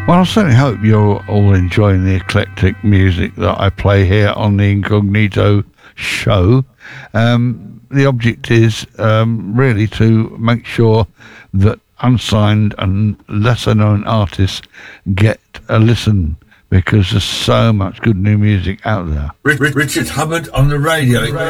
Well, I certainly hope you're all enjoying the eclectic music that I play here on the Incognito show. The object is really to make sure that unsigned and lesser known artists get a listen, because there's so much good new music out there. Richard Hubbard on the radio.